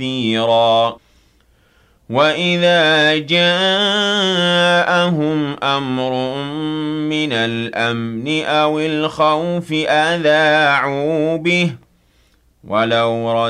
تَأْثِيرًا وَإِذَا جَاءَهُمْ أَمْرٌ مِّنَ الْأَمْنِ أَوِ الْخَوْفِ أَذَاعُوا بِهِ ۖ وَلَوْ